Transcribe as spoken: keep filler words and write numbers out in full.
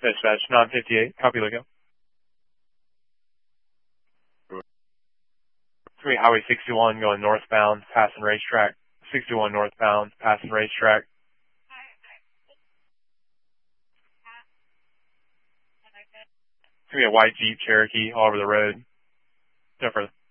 Dispatch, nine fifty-eight, copy lookout. three, Highway sixty-one going northbound, passing racetrack. sixty-one northbound, passing racetrack. three, a white Jeep Cherokee all over the road. No further.